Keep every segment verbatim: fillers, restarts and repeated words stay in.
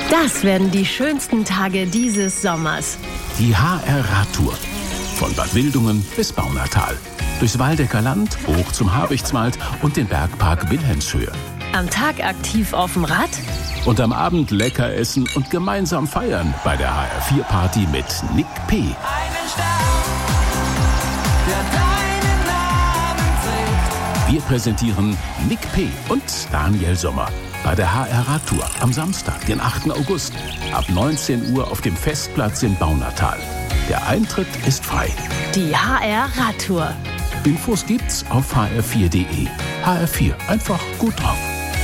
Das werden die schönsten Tage dieses Sommers. Die H R-Radtour. Von Bad Wildungen bis Baunatal. Durchs Waldecker Land, hoch zum Habichtswald und den Bergpark Wilhelmshöhe. Am Tag aktiv auf dem Rad. Und am Abend lecker essen und gemeinsam feiern bei der H R vier Party mit Nick P. Einen Stern, der deinen Namen singt. Wir präsentieren Nick P. und Daniel Sommer bei der H R-Radtour am Samstag, den achten August, ab neunzehn Uhr auf dem Festplatz in Baunatal. Der Eintritt ist frei. Die H R-Radtour. Infos gibt's auf h r vier punkt de. H R vier, einfach gut drauf.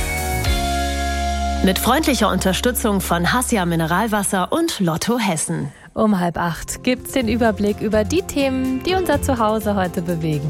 Mit freundlicher Unterstützung von Hassia Mineralwasser und Lotto Hessen. Um halb acht gibt's den Überblick über die Themen, die unser Zuhause heute bewegen.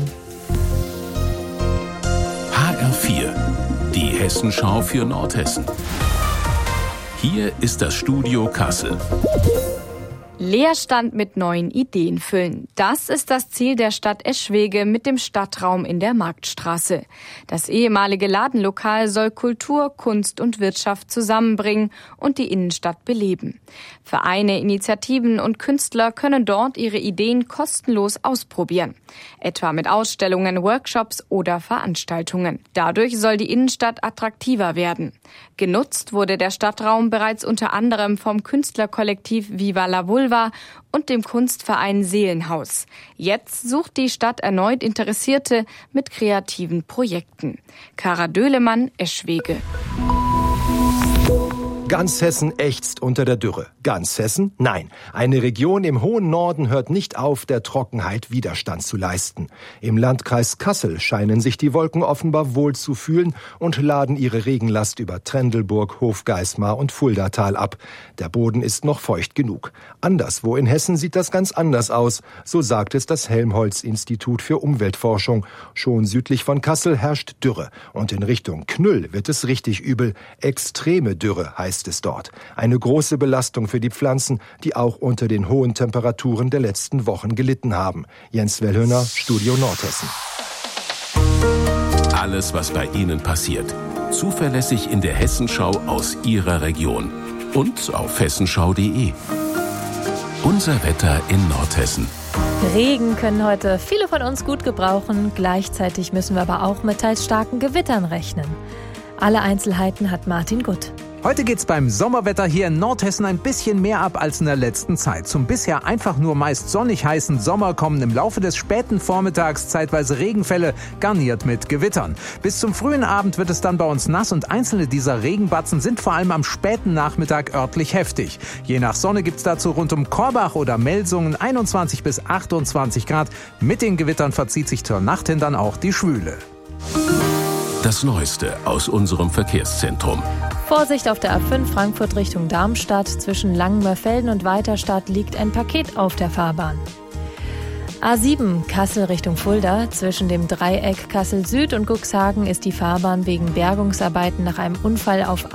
H R vier, die Hessenschau für Nordhessen. Hier ist das Studio Kassel. Leerstand mit neuen Ideen füllen. Das ist das Ziel der Stadt Eschwege mit dem Stadtraum in der Marktstraße. Das ehemalige Ladenlokal soll Kultur, Kunst und Wirtschaft zusammenbringen und die Innenstadt beleben. Vereine, Initiativen und Künstler können dort ihre Ideen kostenlos ausprobieren. Etwa mit Ausstellungen, Workshops oder Veranstaltungen. Dadurch soll die Innenstadt attraktiver werden. Genutzt wurde der Stadtraum bereits unter anderem vom Künstlerkollektiv Viva la Vulva und dem Kunstverein Seelenhaus. Jetzt sucht die Stadt erneut Interessierte mit kreativen Projekten. Kara Döhlemann, Eschwege. Ganz Hessen ächzt unter der Dürre. Ganz Hessen? Nein. Eine Region im hohen Norden hört nicht auf, der Trockenheit Widerstand zu leisten. Im Landkreis Kassel scheinen sich die Wolken offenbar wohl zu fühlen und laden ihre Regenlast über Trendelburg, Hofgeismar und Fuldatal ab. Der Boden ist noch feucht genug. Anderswo in Hessen sieht das ganz anders aus. So sagt es das Helmholtz-Institut für Umweltforschung. Schon südlich von Kassel herrscht Dürre. Und in Richtung Knüll wird es richtig übel. Extreme Dürre heißt es dort. Eine große Belastung für die Pflanzen, die auch unter den hohen Temperaturen der letzten Wochen gelitten haben. Jens Wellhöner, Studio Nordhessen. Alles, was bei Ihnen passiert. Zuverlässig in der Hessenschau aus Ihrer Region. Und auf hessenschau punkt de. Unser Wetter in Nordhessen. Regen können heute viele von uns gut gebrauchen. Gleichzeitig müssen wir aber auch mit teils starken Gewittern rechnen. Alle Einzelheiten hat Martin Gutt. Heute geht's beim Sommerwetter hier in Nordhessen ein bisschen mehr ab als in der letzten Zeit. Zum bisher einfach nur meist sonnig heißen Sommer kommen im Laufe des späten Vormittags zeitweise Regenfälle, garniert mit Gewittern. Bis zum frühen Abend wird es dann bei uns nass und einzelne dieser Regenbatzen sind vor allem am späten Nachmittag örtlich heftig. Je nach Sonne gibt's dazu rund um Korbach oder Melsungen einundzwanzig bis achtundzwanzig Grad. Mit den Gewittern verzieht sich zur Nacht hin dann auch die Schwüle. Das Neueste aus unserem Verkehrszentrum. Vorsicht auf der A fünf Frankfurt Richtung Darmstadt. Zwischen Langenmörfelden und Weiterstadt liegt ein Paket auf der Fahrbahn. A sieben Kassel Richtung Fulda. Zwischen dem Dreieck Kassel Süd und Cuxhagen ist die Fahrbahn wegen Bergungsarbeiten nach einem Unfall auf